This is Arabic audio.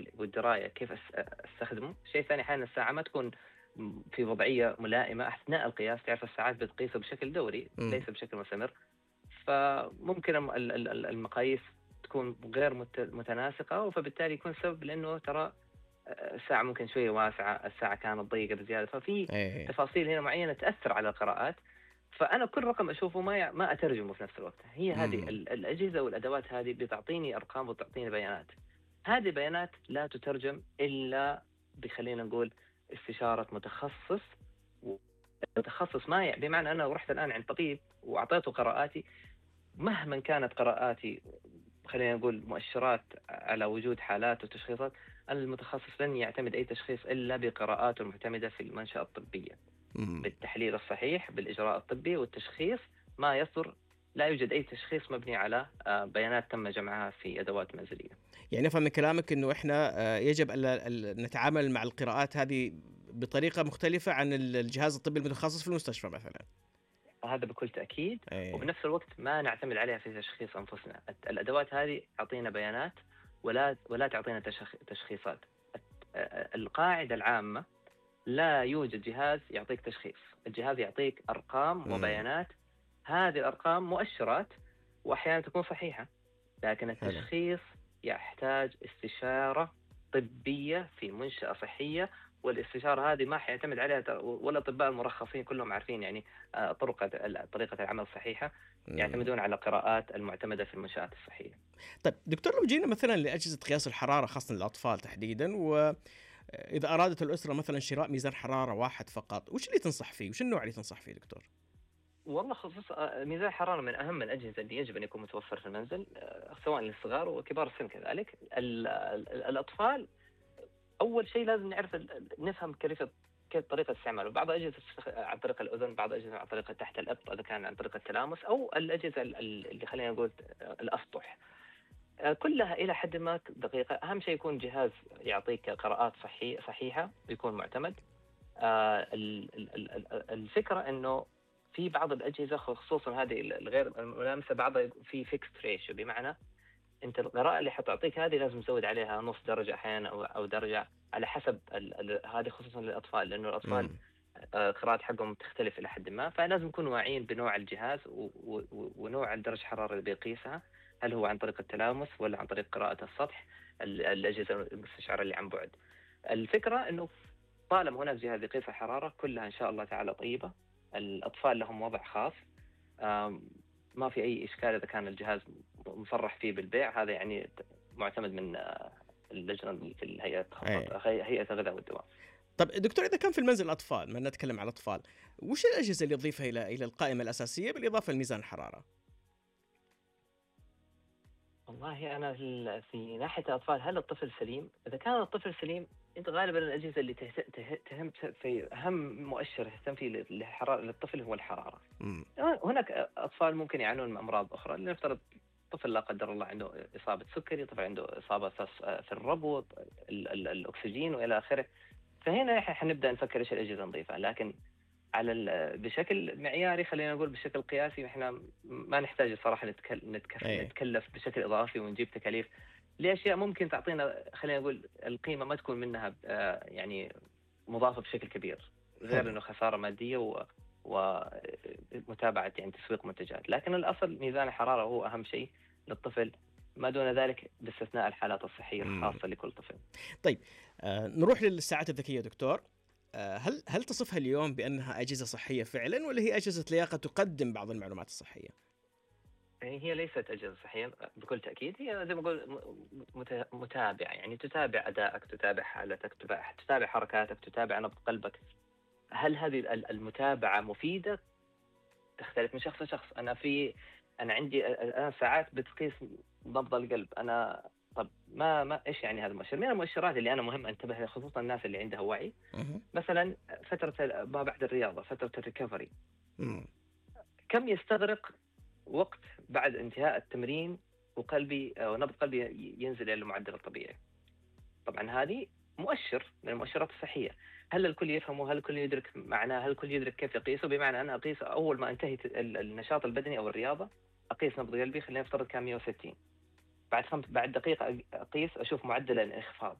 والدراية كيف استخدمه. الشيء الثاني أحيانا الساعة ما تكون في وضعية ملائمة أثناء القياس، تعرف الساعات بتقيسه بشكل دوري إمم. ليس بشكل مستمر، فممكن المقاييس تكون غير متناسقة، فبالتالي يكون سبب لأنه ترى الساعة ممكن شوية واسعة، الساعة كانت ضيقة بزيادة، ففي إيه. تفاصيل هنا معينة تأثر على القراءات. فأنا كل رقم أشوفه ما أترجمه في نفس الوقت. هي هذه إمم. الأجهزة والأدوات هذه بتعطيني أرقام وتعطيني بيانات. هذه بيانات لا تترجم إلا بخلينا نقول استشارة متخصص. متخصص ما بمعنى أنا رحت الآن عند طبيب وأعطيته قراءاتي، مهما كانت قراءاتي خلينا نقول مؤشرات على وجود حالات وتشخيصات، المتخصص لن يعتمد أي تشخيص إلا بقراءاته المعتمدة في المنشأة الطبية، إمم. بالتحليل الصحيح بالإجراء الطبي والتشخيص. ما يصدر، لا يوجد أي تشخيص مبني على بيانات تم جمعها في أدوات منزلية. يعني أفهم من كلامك إنه إحنا يجب ألا نتعامل مع القراءات هذه بطريقة مختلفة عن الجهاز الطبي المتخصص في المستشفى مثلًا. هذا بكل تأكيد. إيه. وبنفس الوقت ما نعتمد عليها في تشخيص أنفسنا. الأدوات هذه تعطينا بيانات ولا تعطينا تشخيصات. القاعدة العامة لا يوجد جهاز يعطيك تشخيص، الجهاز يعطيك أرقام إمم. وبيانات. هذه الأرقام مؤشرات وأحيانا تكون صحيحة، لكن حلو. التشخيص يحتاج استشارة طبية في منشأة صحية. والاستشارة هذه ما حيعتمد عليها ولا الأطباء المرخصين كلهم عارفين يعني طريقة العمل الصحيحة، إمم. يعتمدون على القراءات المعتمدة في المنشآت الصحية. طيب دكتور، لو جينا مثلًا لأجهزة قياس الحرارة خاصةً للأطفال تحديدًا، وإذا أرادت الأسرة مثلًا شراء ميزان حرارة واحد فقط، وش اللي تنصح فيه؟ وش النوع اللي تنصح فيه دكتور؟ والله خصوص ميزان الحرارة من أهم الأجهزة اللي يجب أن يكون متوفر في المنزل، سواء للصغار وكبار السن كذلك. الأطفال أول شيء لازم نعرف نفهم كيف طريقة استعماله. بعض الأجهزة عن طريق الأذن، بعض الأجهزة عن طريق تحت الإبط إذا كان عن طريق التلامس، أو الأجهزة اللي خلينا نقول الأسطح. كلها إلى حد ما دقيقة. أهم شيء يكون جهاز يعطيك قراءات صحيحة ويكون معتمد. الفكرة إنه في بعض الأجهزة خصوصا هذه الغير الملامسة بعضها في فيكست ريشيو، بمعنى أنت القراءة اللي حتعطيك هذه لازم تزود عليها نص درجة أحيانا أو درجة على حسب هذه خصوصا للأطفال، لأنه الأطفال إمم. قراءة حقهم تختلف إلى حد ما. فلازم نكون واعيين بنوع الجهاز ونوع درجة الحرارة اللي بيقيسها، هل هو عن طريق التلامس ولا عن طريق قراءة السطح، الأجهزة المستشعرة اللي عن بعد. الفكرة أنه طالما هناك جهاز يقيس الحرارة كلها إن شاء الله تعالى طيبة. الأطفال لهم وضع خاص، ما في أي إشكال إذا كان الجهاز مصرح فيه بالبيع. هذا يعني معتمد من اللجنة في الهيئة إيه. هيئة الغذاء والدواء. طب دكتور، إذا كان في المنزل أطفال، ما نتكلم على الأطفال، وش الأجهزة اللي تضيفها إلى القائمة الأساسية بالإضافة لميزان الحرارة؟ والله أنا في ناحية الأطفال، هل الطفل سليم؟ إذا كان الطفل سليم أنت غالبا الأجهزة اللي تهم في أهم مؤشر تهتم فيه للطفل هو الحرارة. إمم. هناك أطفال ممكن يعانون من أمراض أخرى، لنفترض طفل لا قدر الله عنده إصابة سكري، طفل عنده إصابة في الربو، الأكسجين وإلى آخره. فهنا حنبدأ نفكر إيش الأجهزة نضيفها. لكن على بشكل معياري خلينا نقول بشكل قياسي احنا ما نحتاج الصراحة إيه. نتكلف بشكل إضافي ونجيب تكاليف لأشياء ممكن تعطينا خلينا نقول القيمة ما تكون منها يعني مضافة بشكل كبير، غير حلو. إنه خسارة مادية ومتابعة يعني تسويق منتجات. لكن الأصل ميزان الحرارة هو أهم شيء للطفل، ما دون ذلك باستثناء الحالات الصحية إمم. الخاصة لكل طفل. طيب نروح للساعات الذكية دكتور. هل تصفها اليوم بأنها أجهزة صحية فعلًا، والّا هي أجهزة لياقة تقدم بعض المعلومات الصحية؟ يعني هي ليست أجهزة صحية بكل تأكيد، هي زي ما أقول متابعة، يعني تتابع أدائك، تتابع حالتك، تتابع حركاتك، تتابع نبض قلبك. هل هذه المتابعة مفيدة؟ تختلف من شخص لشخص. أنا عندي أنا ساعات بتقيس نبض القلب. أنا طب ما إيش يعني هذا المؤشر؟ من المؤشرات اللي أنا مهم أنتبه لها خصوصا الناس اللي عندها وعي، اهم. مثلا فترة ما بعد الرياضة، فترة الريكفري، إمم. كم يستغرق وقت بعد انتهاء التمرين وقلبي ونبض قلبي ينزل إلى المعدل الطبيعي. طبعا هذه مؤشر من المؤشرات الصحية. هل الكل يفهمه؟ هل الكل يدرك معناه؟ هل الكل يدرك كيف يقيسه؟ بمعنى أنا أقيس أول ما انتهي النشاط البدني أو الرياضة، أقيس نبض قلبي خلينا نفترض كان 160، بعد دقيقة أقيس أشوف معدل الانخفاض.